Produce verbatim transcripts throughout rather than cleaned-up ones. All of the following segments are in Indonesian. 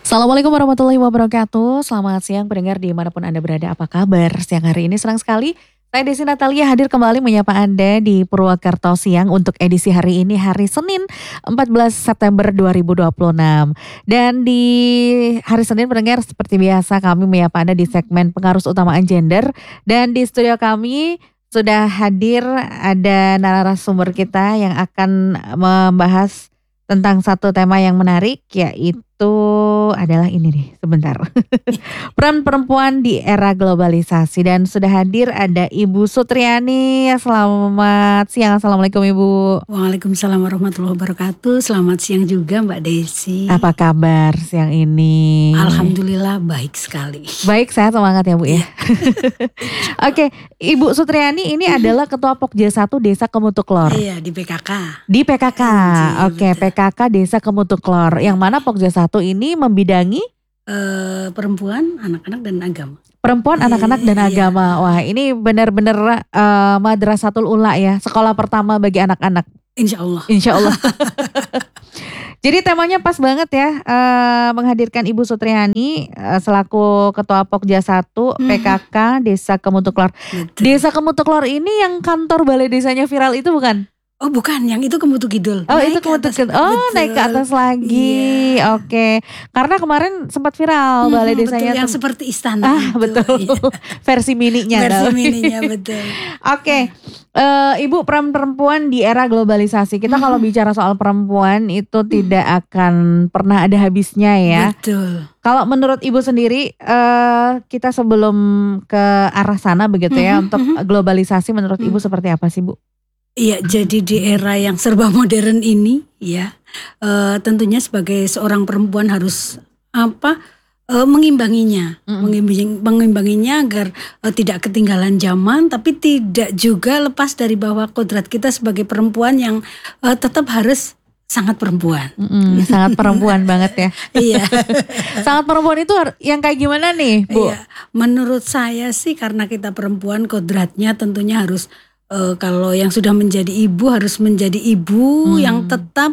Assalamualaikum warahmatullahi wabarakatuh. Selamat siang pendengar dimanapun Anda berada. Apa kabar? Siang hari ini senang sekali saya Desi Natalia hadir kembali menyapa Anda di Purwakarta Siang untuk edisi hari ini, hari Senin empat belas September dua ribu dua puluh enam. Dan di hari Senin pendengar seperti biasa kami menyapa Anda di segmen pengarus utamaan gender. Dan di studio kami sudah hadir ada narasumber kita yang akan membahas tentang satu tema yang menarik, yaitu adalah ini nih, sebentar. Peran perempuan di era globalisasi. Dan sudah hadir ada Ibu Sutriani. Selamat siang, Assalamualaikum Ibu. Waalaikumsalam warahmatullahi wabarakatuh. Selamat siang juga Mbak Desi. Apa kabar siang ini? Alhamdulillah baik sekali. Baik, sehat, semangat ya Bu ya. Oke, Ibu Sutriani ini adalah Ketua Pokja satu Desa Kemutuklor. Iya, di P K K. Di P K K, Iya, oke, betul. P K K Desa Kemutuklor. Yang mana Pokja satu ini membidangi Eh, perempuan, anak-anak dan agama. perempuan, Iya, anak-anak dan iya. agama. Wah, ini benar-benar uh, Madrasatul Ula ya, sekolah pertama bagi anak-anak. Insya Allah. Insya Allah. Jadi temanya pas banget ya, uh, menghadirkan Ibu Sutriani uh, selaku Ketua Pokja satu Mhm. P K K Desa Kemutuklor. Betul. Desa Kemutuklor ini yang kantor balai desanya viral itu bukan? Oh bukan, yang itu Kemutu Kidul. Oh Naik itu ke atas. Kemutuklor. Oh Betul. naik ke atas lagi. Iya. Oke. Karena kemarin sempat viral Mhm, balai betul, desanya. yang tuh- seperti istana Ah itu. betul. Iya. Versi mininya. Versi tau. mininya betul. Oke, eh, Ibu, peran perempuan di era globalisasi. Kita kalau Mhm. bicara soal perempuan itu tidak akan pernah ada habisnya ya. Betul. Kalau menurut Ibu sendiri, eh, kita sebelum ke arah sana begitu ya, Mhm, untuk mhm. globalisasi menurut Ibu Mhm. seperti apa sih Bu? Iya, jadi di era yang serba modern ini, ya, eh, tentunya sebagai seorang perempuan harus apa eh, mengimbanginya, Mm-mm. mengimbang- mengimbanginya agar eh, tidak ketinggalan zaman, tapi tidak juga lepas dari bahwa kodrat kita sebagai perempuan yang eh, tetap harus sangat perempuan. Mm-mm, sangat perempuan banget ya. Iya, Sangat perempuan itu har- yang kayak gimana nih Bu? iya. Menurut saya sih karena kita perempuan kodratnya tentunya harus eh, kalau yang sudah menjadi ibu harus menjadi ibu Hmm. yang tetap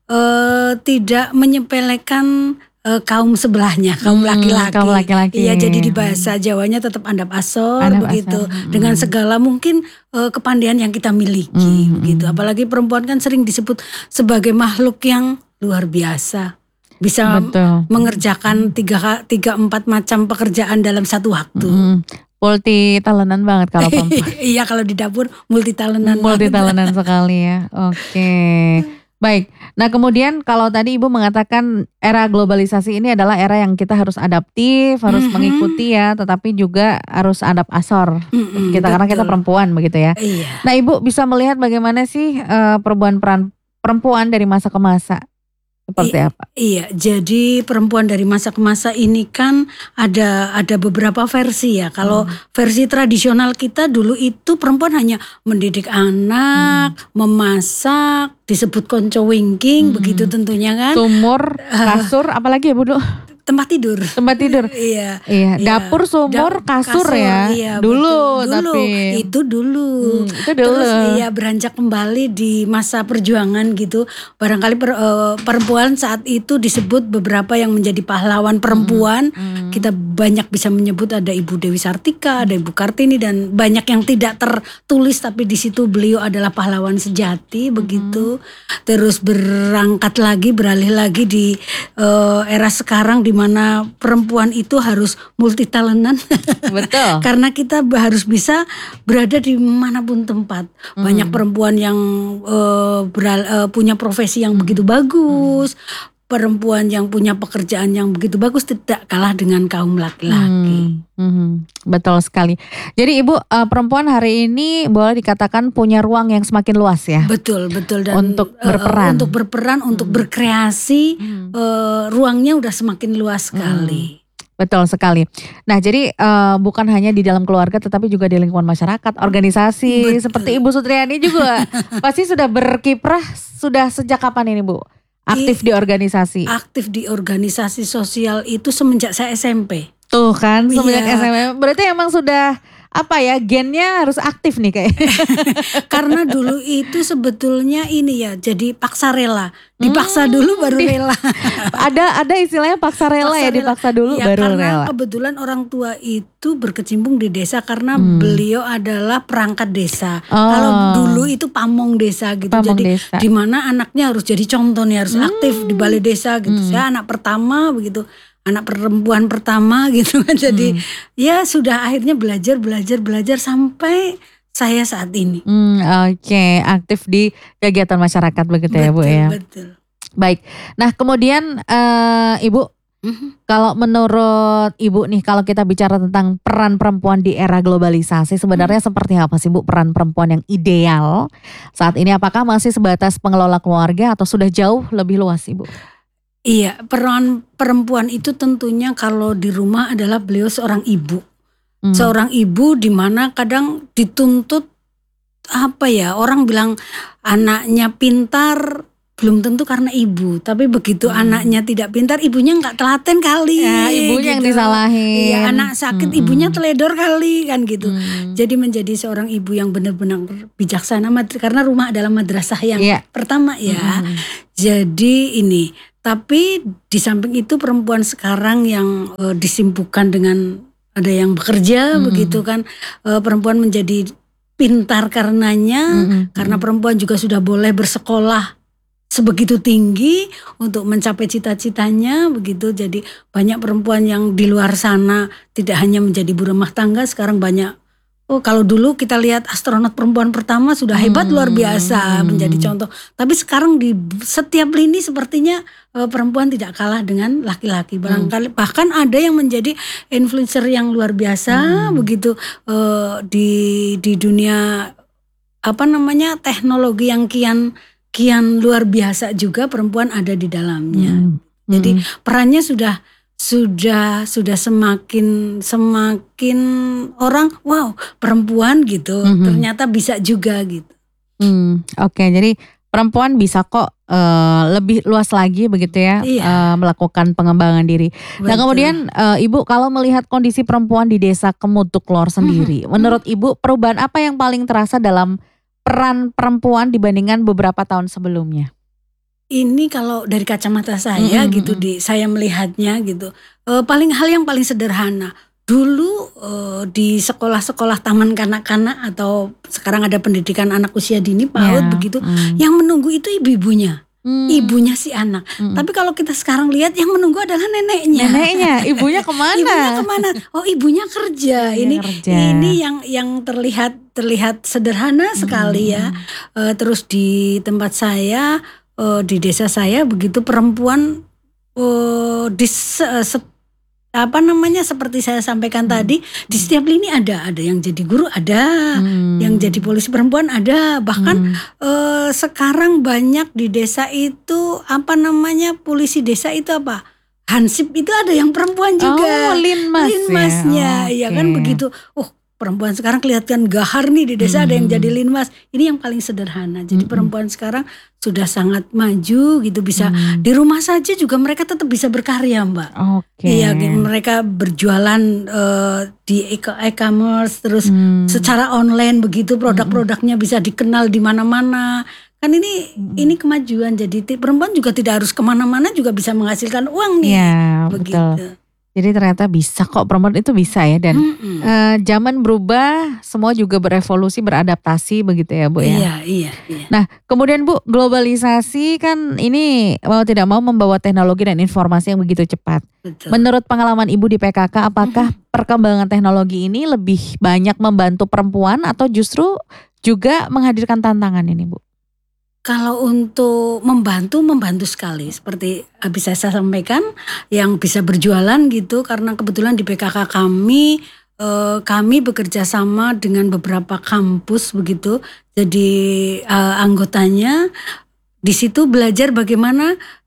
eh, tidak menyepelekan eh, kaum sebelahnya, kaum Hmm, laki-laki. kaum laki-laki. Iya, jadi di bahasa Jawanya tetap andap asor Andap begitu asor, hmm. dengan segala mungkin eh, kepandaian yang kita miliki Hmm, begitu. Apalagi perempuan kan sering disebut sebagai makhluk yang luar biasa. Bisa Betul. mengerjakan tiga tiga empat macam pekerjaan dalam satu waktu. Mm, multi talentan banget kalau perempuan. Iya, kalau di dapur multi talentan. Multi talentan sekali ya. Oke. Baik. Nah, kemudian kalau tadi Ibu mengatakan era globalisasi ini adalah era yang kita harus adaptif, harus Mhm. mengikuti ya, tetapi juga harus adap asor. Mm-mm, Kita karena kita betul. perempuan begitu ya. Iya. Nah, Ibu bisa melihat bagaimana sih eh, perubahan peran perempuan dari masa ke masa? Seperti I- apa? Iya, jadi perempuan dari masa ke masa ini kan ada ada beberapa versi ya. Kalau versi tradisional kita dulu itu perempuan hanya mendidik anak, memasak, disebut konco wingking, Hmm. begitu tentunya kan. Sumur, kasur, apalagi ya Bu? Du? Tempat tidur. Tempat tidur. Iya. Iya, Iya. dapur, sumur, Da- kasur, ya. iya, Dulu, betul. Dulu, tapi itu dulu. Hmm, itu dulu. Terus iya beranjak kembali di masa perjuangan gitu. Barangkali per- eh, perempuan saat itu disebut beberapa yang menjadi pahlawan perempuan. Hmm. Kita banyak bisa menyebut ada Ibu Dewi Sartika, ada Ibu Kartini dan banyak yang tidak tertulis tapi di situ beliau adalah pahlawan sejati begitu. Terus berangkat lagi beralih lagi di eh, era sekarang di mana perempuan itu harus multi talentan. Betul. Karena kita harus bisa berada di manapun tempat. Banyak perempuan yang eh, beral- eh, punya profesi yang begitu bagus. Perempuan yang punya pekerjaan yang begitu bagus tidak kalah dengan kaum laki-laki. Hmm, hmm, betul sekali. Jadi Ibu eh, perempuan hari ini boleh dikatakan punya ruang yang semakin luas ya. Betul, betul dan Untuk eh, berperan. untuk berperan, untuk berkreasi, eh, ruangnya udah semakin luas sekali. Betul sekali. Nah, jadi eh, bukan hanya di dalam keluarga tetapi juga di lingkungan masyarakat, organisasi. Betul. Seperti Ibu Sutriani juga pasti sudah berkiprah sudah sejak kapan ini Bu? Aktif di organisasi. Aktif di organisasi sosial itu semenjak saya S M P. Tuh kan semenjak Iya. S M P. Berarti emang sudah apa ya, gennya harus aktif nih kayak. Karena dulu itu sebetulnya ini ya, jadi paksa rela. Dipaksa Hmm, dulu baru di rela. ada ada istilahnya paksa rela Paksa ya, rela. dipaksa dulu Ya, baru karena rela. kebetulan orang tua itu berkecimpung di desa karena Hmm. beliau adalah perangkat desa. Kalau Oh, dulu itu pamong desa gitu. pamong Jadi desa. di mana anaknya harus jadi contoh nih, harus aktif di Hmm. balai desa gitu. Hmm. Saya anak pertama begitu. Anak perempuan pertama gitu kan. Jadi Hmm. ya sudah akhirnya belajar belajar belajar sampai saya saat ini. Hmm, oke, aktif di kegiatan masyarakat begitu ya Bu Betul, ya. betul. Baik. Nah kemudian eh, Ibu, Mhm. kalau menurut Ibu nih, kalau kita bicara tentang peran perempuan di era globalisasi, sebenarnya seperti apa sih Bu peran perempuan yang ideal saat ini? Apakah masih sebatas pengelola keluarga atau sudah jauh lebih luas Ibu? Iya, peran perempuan itu tentunya kalau di rumah adalah beliau seorang ibu. Hmm. Seorang ibu di mana kadang dituntut apa ya, orang bilang anaknya pintar belum tentu karena ibu, tapi begitu Hmm. anaknya tidak pintar, ibunya nggak telaten kali. Ya, ibunya yang gitu. disalahin. Iya, anak sakit Mm-mm. ibunya teledor kali kan gitu. Hmm. Jadi menjadi seorang ibu yang benar-benar bijaksana, mad- karena rumah adalah madrasah yang Iya. pertama ya. Mm-mm. Jadi ini, tapi di samping itu perempuan sekarang yang eh, disibukkan dengan ada yang bekerja Mm-mm. begitu kan, eh, perempuan menjadi pintar karenanya, Mm-mm. karena perempuan juga sudah boleh bersekolah sebegitu tinggi untuk mencapai cita-citanya begitu. Jadi banyak perempuan yang di luar sana tidak hanya menjadi ibu rumah tangga, sekarang banyak. Oh, kalau dulu kita lihat astronot perempuan pertama sudah hebat luar biasa Hmm. menjadi contoh. Tapi sekarang di setiap lini sepertinya eh, perempuan tidak kalah dengan laki-laki. Barangkali bahkan ada yang menjadi influencer yang luar biasa Hmm. begitu eh, di di dunia apa namanya teknologi yang kian kian luar biasa juga perempuan ada di dalamnya. Hmm. Jadi Hmm. perannya sudah sudah sudah semakin semakin orang wow perempuan gitu Mhm. ternyata bisa juga gitu. Hmm, oke. Jadi perempuan bisa kok eh, lebih luas lagi begitu ya, Iya. eh, melakukan pengembangan diri. Nah Betul. kemudian eh, Ibu kalau melihat kondisi perempuan di desa Kemutuk Lor sendiri, menurut Ibu perubahan apa yang paling terasa dalam peran perempuan dibandingkan beberapa tahun sebelumnya? Ini kalau dari kacamata saya Mm-mm, gitu mm-mm. di saya melihatnya gitu eh, paling hal yang paling sederhana dulu eh, di sekolah-sekolah taman kanak-kanak atau sekarang ada pendidikan anak usia dini PAUD Ya, begitu, mm. yang menunggu itu ibu-ibunya. Hmm. Ibunya si anak. Mm-mm. Tapi kalau kita sekarang lihat yang menunggu adalah neneknya. Neneknya, ibunya kemana? Ibunya kemana? Oh, ibunya kerja. Ibunya ini kerja. ini yang yang terlihat terlihat sederhana sekali ya. Eh, terus di tempat saya, eh, di desa saya begitu perempuan eh, di se- se- apa namanya seperti saya sampaikan tadi, di setiap lini ada ada yang jadi guru ada, Hmm. yang jadi polisi perempuan ada, bahkan Hmm. eh, sekarang banyak di desa itu apa namanya polisi desa itu apa hansip itu ada yang perempuan juga. Oh, linmas ya? Linmasnya ya kan Oke. begitu. Oh, perempuan sekarang kelihatan gahar nih di desa, ada yang jadi linmas. Ini yang paling sederhana. Jadi Mm-mm. perempuan sekarang sudah sangat maju gitu, bisa Hmm. di rumah saja juga mereka tetap bisa berkarya, Mbak. Oke. Iya, mereka berjualan eh, di e- e-commerce terus Hmm. secara online begitu, produk-produknya bisa dikenal di mana-mana. Kan ini ini kemajuan, jadi ti- perempuan juga tidak harus kemana-mana juga bisa menghasilkan uang nih. Iya, begitu. betul. Jadi ternyata bisa kok, perempuan itu bisa ya, dan Mm-mm. eh, zaman berubah, semua juga berevolusi, beradaptasi begitu ya Bu ya. Iya, iya, iya. Nah kemudian Bu, globalisasi kan ini mau tidak mau membawa teknologi dan informasi yang begitu cepat. Betul. Menurut pengalaman Ibu di P K K, apakah perkembangan teknologi ini lebih banyak membantu perempuan atau justru juga menghadirkan tantangan ini Bu? Kalau untuk membantu, membantu sekali. Seperti bisa saya sampaikan, yang bisa berjualan gitu, karena kebetulan di P K K kami, eh, kami bekerja sama dengan beberapa kampus begitu. Jadi eh, anggotanya di situ belajar bagaimana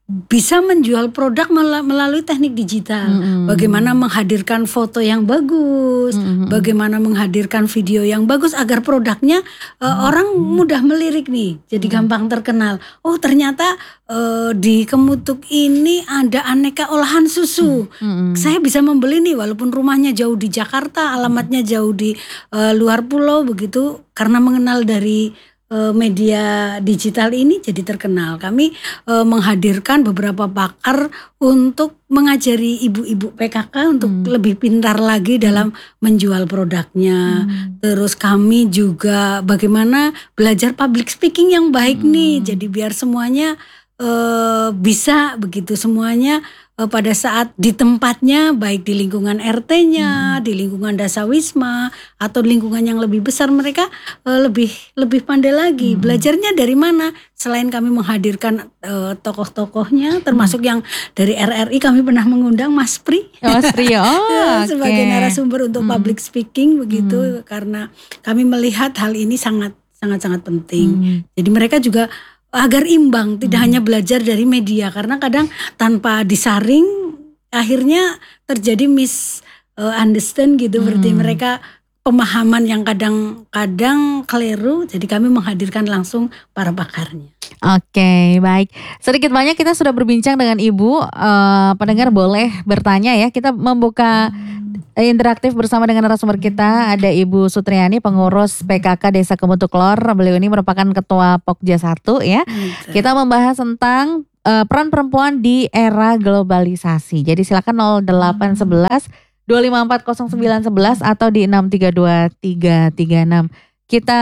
bisa menjual produk melalui teknik digital. Mm-hmm. Bagaimana menghadirkan foto yang bagus, mm-hmm. bagaimana menghadirkan video yang bagus agar produknya uh, mm-hmm. orang mudah melirik nih, jadi mm-hmm. gampang terkenal. Oh ternyata uh, di Kemutuk ini ada aneka olahan susu. Mm-hmm. Saya bisa membeli nih walaupun rumahnya jauh di Jakarta, alamatnya jauh di uh, luar pulau begitu, karena mengenal dari media digital ini jadi terkenal. Kami uh, menghadirkan beberapa pakar untuk mengajari ibu-ibu P K K untuk hmm. lebih pintar lagi dalam menjual produknya. Hmm. Terus kami juga bagaimana belajar public speaking yang baik hmm. nih. Jadi biar semuanya uh, bisa begitu, semuanya uh, pada saat di tempatnya, baik di lingkungan R T-nya, hmm. di lingkungan Dasawisma atau lingkungan yang lebih besar, mereka uh, lebih lebih pandai lagi. Hmm. Belajarnya dari mana? Selain kami menghadirkan uh, tokoh-tokohnya, termasuk hmm. yang dari R R I kami pernah mengundang Mas Pri, oh, Mas Pri, oh, sebagai okay. narasumber untuk hmm. public speaking begitu, hmm. karena kami melihat hal ini sangat sangat sangat penting. Hmm. Jadi mereka juga agar imbang, tidak hmm. hanya belajar dari media, karena kadang tanpa disaring akhirnya terjadi misunderstand gitu, hmm. berarti mereka pemahaman yang kadang-kadang keliru. Jadi kami menghadirkan langsung para pakarnya. Oke, okay, baik. Sedikit banyak kita sudah berbincang dengan Ibu. Uh, pendengar boleh bertanya ya. Kita membuka interaktif bersama dengan narasumber kita. Ada Ibu Sutriani, pengurus P K K Desa Kemutuk Lor. Beliau ini merupakan Ketua Pokja satu ya. Betul. Kita membahas tentang uh, peran perempuan di era globalisasi. Jadi silakan nol delapan satu satu dua lima empat nol sembilan satu satu atau di enam tiga dua tiga tiga enam. Kita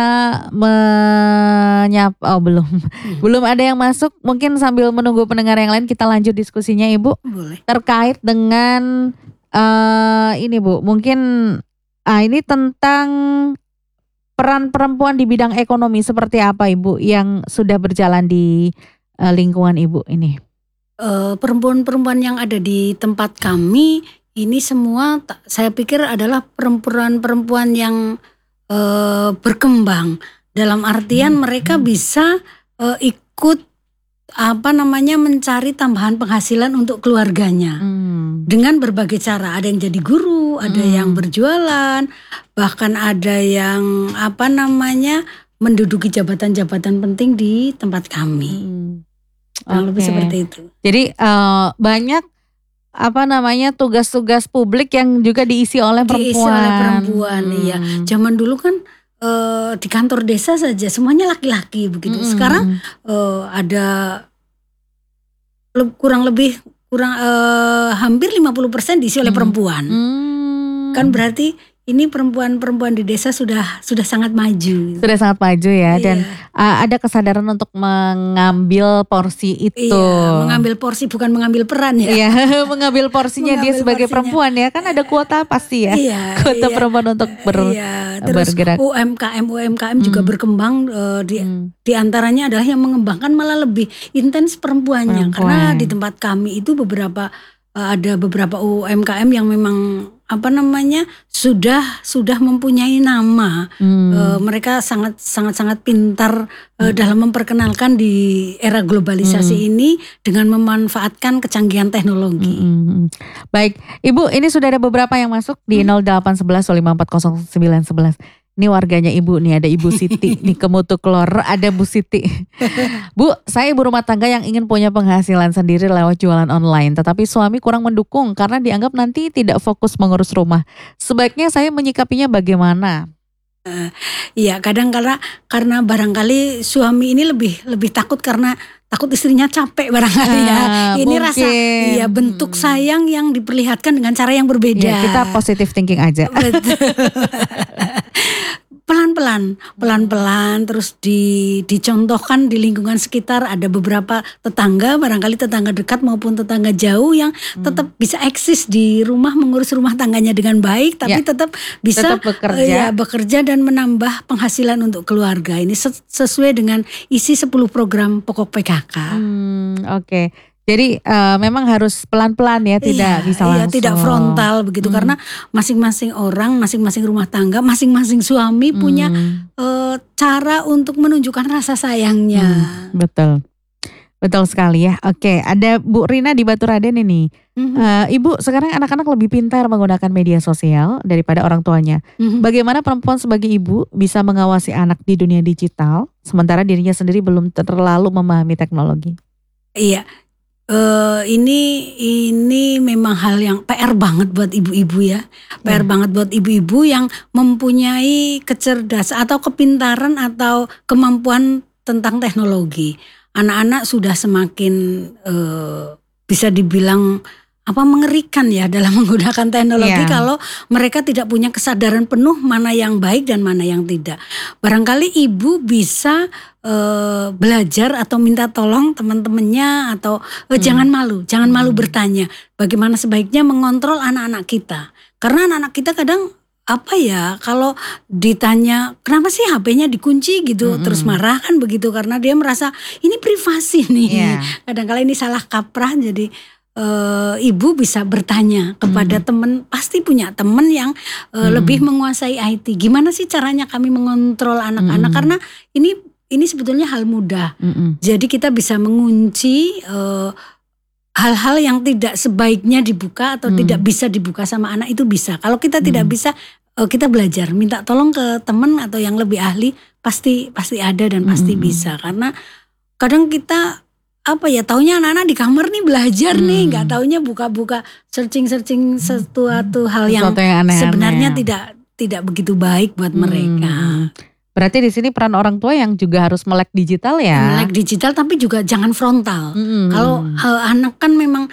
menyapa, oh belum, hmm. belum ada yang masuk. Mungkin sambil menunggu pendengar yang lain kita lanjut diskusinya Ibu. Boleh. Terkait dengan uh, ini Bu, mungkin uh, ini tentang peran perempuan di bidang ekonomi seperti apa Ibu yang sudah berjalan di uh, lingkungan Ibu ini? Uh, perempuan-perempuan yang ada di tempat kami ini semua saya pikir adalah perempuan-perempuan yang Uh, berkembang, dalam artian hmm. mereka bisa uh, ikut apa namanya mencari tambahan penghasilan untuk keluarganya hmm. dengan berbagai cara. Ada yang jadi guru, ada hmm. yang berjualan, bahkan ada yang apa namanya menduduki jabatan-jabatan penting di tempat kami. Hmm. Okay. Lebih seperti itu. Jadi uh, banyak apa namanya tugas-tugas publik yang juga diisi oleh perempuan. Diisi oleh perempuan, hmm. iya. Zaman dulu kan e, di kantor desa saja semuanya laki-laki begitu. Hmm. Sekarang e, ada le, kurang lebih kurang e, hampir lima puluh persen diisi oleh hmm. perempuan. Hmm. Kan berarti ini perempuan-perempuan di desa sudah sudah sangat maju. Sudah sangat maju ya, dan iya. uh, ada kesadaran untuk mengambil porsi itu. Iya, mengambil porsi bukan mengambil peran ya. Iya, mengambil porsinya mengambil dia sebagai porsinya. Perempuan ya, kan ada kuota pasti ya. Iya, kuota iya. perempuan untuk ber, iya. Terus bergerak. U M K M U M K M hmm. juga berkembang uh, di hmm. di antaranya adalah yang mengembangkan malah lebih intens perempuannya. Perempuan. Karena di tempat kami itu beberapa uh, ada beberapa U M K M yang memang apa namanya sudah sudah mempunyai nama. Hmm. E, mereka sangat sangat sangat pintar e, hmm. dalam memperkenalkan di era globalisasi hmm. ini dengan memanfaatkan kecanggihan teknologi. Hmm. Baik, Ibu, ini sudah ada beberapa yang masuk di hmm. nol delapan satu satu lima empat nol sembilan satu satu. Ini warganya Ibu nih, ada Ibu Siti di Kemutuk Lor, ada Bu Siti. Bu, saya ibu rumah tangga yang ingin punya penghasilan sendiri lewat jualan online, tetapi suami kurang mendukung karena dianggap nanti tidak fokus mengurus rumah. Sebaiknya saya menyikapinya bagaimana? Iya, uh, kadang karena karena barangkali suami ini lebih lebih takut karena takut istrinya capek barangkali ya. Uh, ini mungkin. Rasa iya bentuk sayang yang diperlihatkan dengan cara yang berbeda. Ya, kita positive thinking aja. Pelan-pelan, pelan-pelan terus di, dicontohkan di lingkungan sekitar. Ada beberapa tetangga, barangkali tetangga dekat maupun tetangga jauh yang hmm. tetap bisa eksis di rumah, mengurus rumah tangganya dengan baik, tapi ya, tetap bisa tetap bekerja. Ya, bekerja dan menambah penghasilan untuk keluarga. Ini sesuai dengan isi sepuluh program pokok P K K. Hmm, Oke. Okay. Jadi uh, memang harus pelan-pelan ya, tidak iya, bisa langsung. Iya, tidak frontal begitu, hmm. karena masing-masing orang, masing-masing rumah tangga, masing-masing suami hmm. punya uh, cara untuk menunjukkan rasa sayangnya. Hmm, betul, Betul sekali ya. Oke, ada Bu Rina di Baturaden ini. Mhm, Eh, Ibu, sekarang anak-anak lebih pintar menggunakan media sosial daripada orang tuanya. mhm. Bagaimana perempuan sebagai ibu bisa mengawasi anak di dunia digital, sementara dirinya sendiri belum terlalu memahami teknologi? Iya, eee, ini ini memang hal yang P R banget buat ibu-ibu ya, P R Ya. banget buat ibu-ibu yang mempunyai kecerdasan atau kepintaran atau kemampuan tentang teknologi. Anak-anak sudah semakin, eee, bisa dibilang apa, mengerikan ya dalam menggunakan teknologi Iya. kalau mereka tidak punya kesadaran penuh mana yang baik dan mana yang tidak. Barangkali ibu bisa, eee, belajar atau minta tolong teman-temannya atau, eee, Hmm. jangan malu, jangan malu Hmm. bertanya bagaimana sebaiknya mengontrol anak-anak kita. Karena anak-anak kita kadang apa ya, kalau ditanya kenapa sih H P-nya dikunci gitu, terus Mm-mm. marah kan begitu karena dia merasa ini privasi nih. Iya. Kadang-kala ini salah kaprah jadi, eee, ibu bisa bertanya kepada Hmm. teman, pasti punya teman yang, eee, lebih Mm-mm. menguasai I T. Gimana sih caranya kami mengontrol anak-anak? Mm-mm. Karena ini ini sebetulnya hal mudah. Mm-mm. Jadi kita bisa mengunci, eee, hal-hal yang tidak sebaiknya dibuka atau tidak Hmm. bisa dibuka sama anak itu bisa. Kalau kita tidak Hmm. bisa, eee, kita belajar, minta tolong ke teman atau yang lebih ahli, pasti pasti ada dan pasti Mm-mm. bisa. Karena kadang kita apa ya, taunya anak-anak di kamar nih belajar nih, nggak Hmm. taunya buka-buka searching-searching sesuatu hal yang Sesuatu yang sebenarnya aneh-aneh. tidak tidak begitu baik buat mereka. Hmm. Berarti di sini peran orang tua yang juga harus melek digital ya. Melek digital tapi juga jangan frontal. Mm-mm. Kalau eh, anak kan memang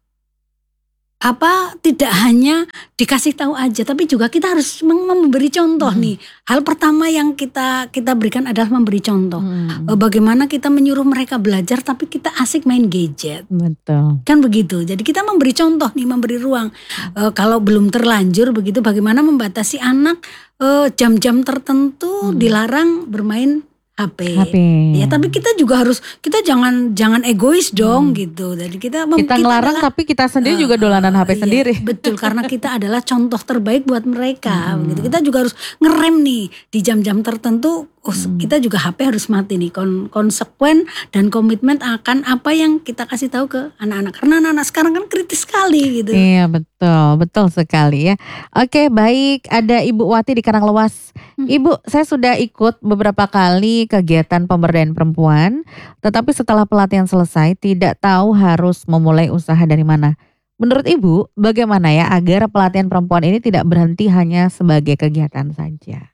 apa tidak hanya dikasih tahu aja, tapi juga kita harus mem- memberi contoh Mm-mm. nih. Hal pertama yang kita kita berikan adalah memberi contoh. Mm-mm. Eh, Bagaimana kita menyuruh mereka belajar tapi kita asik main gadget. Betul. Kan begitu. Jadi kita memberi contoh nih, memberi ruang. Eh, kalau belum terlanjur begitu, bagaimana membatasi anak eh, jam-jam tertentu Hmm. dilarang bermain H P. H P. Ya, tapi kita juga harus, kita jangan jangan egois dong Hmm. gitu. Jadi kita mem- Kita ngelarang adalah, tapi kita sendiri eh, juga dolanan H P iya, sendiri. betul, karena kita adalah contoh terbaik buat mereka. Hmm. Begitu. Kita juga harus ngerem nih di jam-jam tertentu. Oh, Hmm. kita juga H P harus mati nih, kon konsekuen dan komitmen akan apa yang kita kasih tahu ke anak-anak. Karena anak-anak sekarang kan kritis sekali gitu. Iya betul, betul sekali ya. Oke baik, ada Ibu Wati di Karanglewas. Hmm. Ibu, saya sudah ikut beberapa kali kegiatan pemberdayaan perempuan, tetapi setelah pelatihan selesai tidak tahu harus memulai usaha dari mana. Menurut Ibu, bagaimana ya agar pelatihan perempuan ini tidak berhenti hanya sebagai kegiatan saja?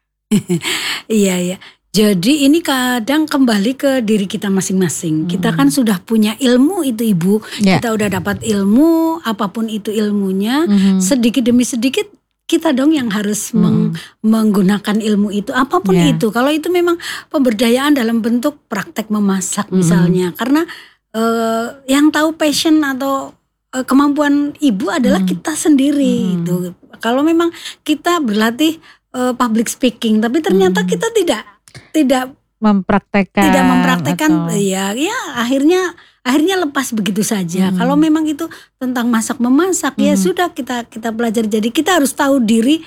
Iya, iya. Jadi ini kadang kembali ke diri kita masing-masing. Kita Hmm. kan sudah punya ilmu itu Ibu. Ya. Kita udah dapat ilmu, apapun itu ilmunya, Mhm. sedikit demi sedikit kita dong yang harus meng- menggunakan ilmu itu, apapun Ya. itu. Kalau itu memang pemberdayaan dalam bentuk praktek memasak Mhm. misalnya, karena eh, yang tahu passion atau eh, kemampuan ibu adalah Mhm. kita sendiri. Mhm. Itu. Kalau memang kita berlatih eh, public speaking, tapi ternyata Mhm. kita tidak tidak Mempraktekkan tidak mempraktekkan, atau ya ya akhirnya akhirnya lepas begitu saja. Mhm. Kalau memang itu tentang masak memasak, ya Mhm. sudah kita kita pelajari. Jadi kita harus tahu diri,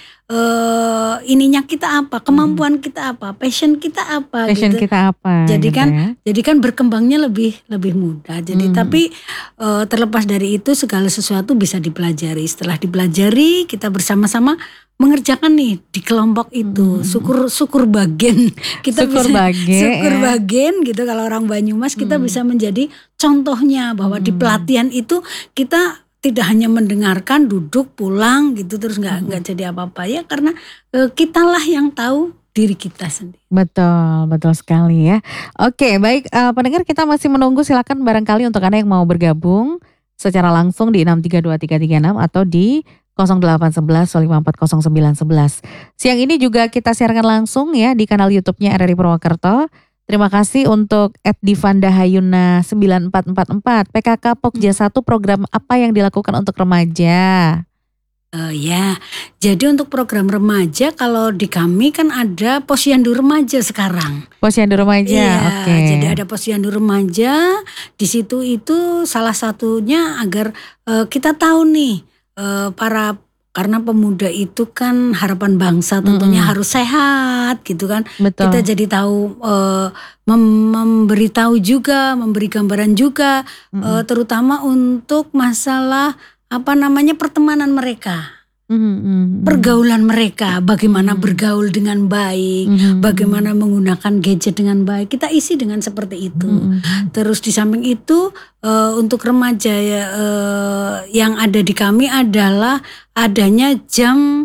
eh, ininya kita apa, kemampuan kita apa, passion kita apa passion gitu. kita apa Jadi gitu kan ya. jadi kan berkembangnya lebih lebih mudah. Jadi Mhm. tapi eh, terlepas dari itu segala sesuatu bisa dipelajari. Setelah dipelajari kita bersama-sama mengerjakan nih di kelompok itu. Mhm. Syukur syukur bagen. Kita Syukur bisa bage syukur ya. bagen gitu kalau orang Banyumas, kita Hmm. bisa menjadi contohnya bahwa di Hmm. pelatihan itu kita tidak hanya mendengarkan, duduk, pulang gitu terus nggak Hmm. nggak jadi apa-apa ya, karena eh, kitalah yang tahu diri kita sendiri. Betul, betul sekali ya. Oke, baik eh, pendengar, kita masih menunggu, silakan barangkali untuk Anda yang mau bergabung secara langsung di enam tiga dua tiga tiga enam atau di nol delapan satu satu lima empat nol sembilan satu satu. Siang ini juga kita siarkan langsung ya di kanal YouTube-nya R R I Purwakarta. Terima kasih untuk et Divanda Hayuna sembilan empat empat empat. P K K Pokja satu, program apa yang dilakukan untuk remaja? Eh, ya, jadi untuk program remaja kalau di kami kan ada posyandu remaja sekarang. Posyandu remaja, Iya, oke. jadi ada posyandu remaja di situ, itu salah satunya agar eh, kita tahu nih eh, para karena pemuda itu kan harapan bangsa, tentunya Mm-mm. harus sehat gitu kan. Kita Betul. jadi tahu eh, mem- memberitahu juga, memberi gambaran juga, eh, Mm-mm. terutama untuk masalah apa namanya pertemanan mereka. Mm-mm. Pergaulan mereka, bagaimana Mm-mm. bergaul dengan baik, Mm-mm. bagaimana menggunakan gadget dengan baik, kita isi dengan seperti itu. Mm-mm. Terus di samping itu eh, untuk remaja ya, eh, yang ada di kami adalah adanya jam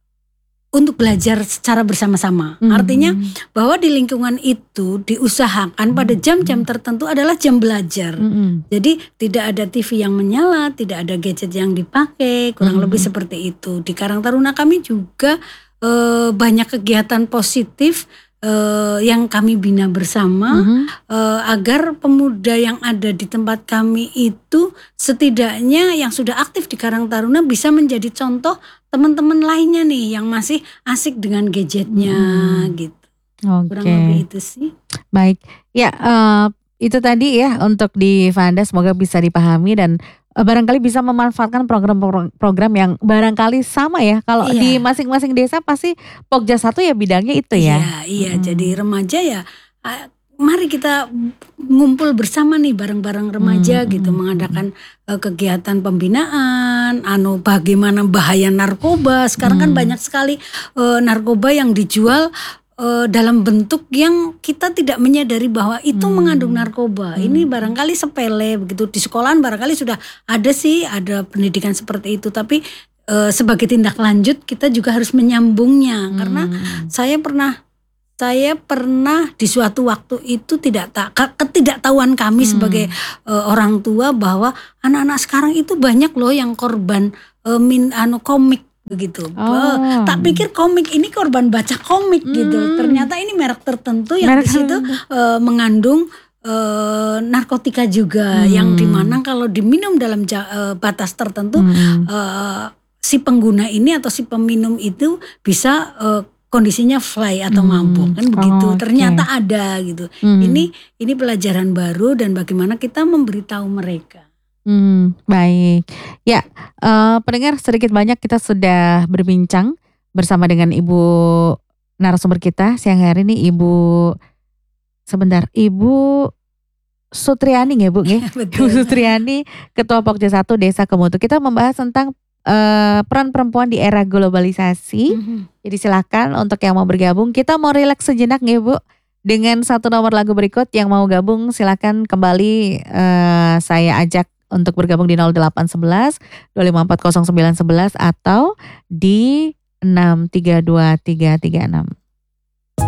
untuk belajar secara bersama-sama. Mm-mm. Artinya bahwa di lingkungan itu diusahakan pada jam-jam tertentu adalah jam belajar. Mm-mm. Jadi tidak ada T V yang menyala, tidak ada gadget yang dipakai, kurang Mm-mm. lebih seperti itu. Di Karang Taruna kami juga eh, banyak kegiatan positif eh, yang kami bina bersama, Mm-mm. eh, agar pemuda yang ada di tempat kami itu setidaknya yang sudah aktif di Karang Taruna bisa menjadi contoh teman-teman lainnya nih yang masih asik dengan gadgetnya Mm-mm. gitu. Oke. Kurang lebih itu sih. Baik, ya eh, itu tadi ya untuk di Vanda, semoga bisa dipahami dan eh, barangkali bisa memanfaatkan program-program yang barangkali sama ya. Kalau di Iya. masing-masing desa pasti Pokja satu ya bidangnya itu ya. Iya, iya. Mm-mm. Jadi remaja ya, ah, mari kita ngumpul bersama nih bareng-bareng remaja Mm-mm. gitu, mengadakan eh, kegiatan pembinaan, anu bagaimana bahaya narkoba. Sekarang kan Mm. banyak sekali eh, narkoba yang dijual eh, dalam bentuk yang kita tidak menyadari bahwa itu Hmm. mengandung narkoba. Ini barangkali sepele begitu, di sekolahan barangkali sudah ada sih, ada pendidikan seperti itu, tapi eh, sebagai tindak lanjut kita juga harus menyambungnya. Karena Hmm. saya pernah saya pernah di suatu waktu itu tidak tak ketidaktahuan kami Hmm. sebagai eh, orang tua bahwa anak-anak sekarang itu banyak loh yang korban eh, min anu komik begitu. Eh, Oh. tak pikir komik ini korban baca komik gitu. Hmm. Ternyata ini merek tertentu yang Merek di situ eh, mengandung eh, narkotika juga, Hmm. yang dimana kalau diminum dalam ja- eh, batas tertentu, Hmm. eh, si pengguna ini atau si peminum itu bisa eh, kondisinya fly atau Hmm. mabuk kan begitu. Oh, oke. Ternyata ada gitu. Hmm. Ini ini pelajaran baru dan bagaimana kita memberitahu mereka. Hmm, baik. Ya, eh, pendengar, sedikit banyak kita sudah berbincang bersama dengan Ibu narasumber kita siang hari ini, Ibu sebentar, Ibu Sutriani ya Bu ya? Ibu Betul. Sutriani, Ketua Pokja satu Desa Kemutu. Kita membahas tentang eh, peran perempuan di era globalisasi. Mhm. Jadi silakan untuk yang mau bergabung. Kita mau rileks sejenak ya Bu, dengan satu nomor lagu berikut. Yang mau gabung silakan kembali, eh, saya ajak untuk bergabung di nol delapan satu satu dua lima empat nol sembilan satu satu atau di enam tiga dua tiga tiga enam.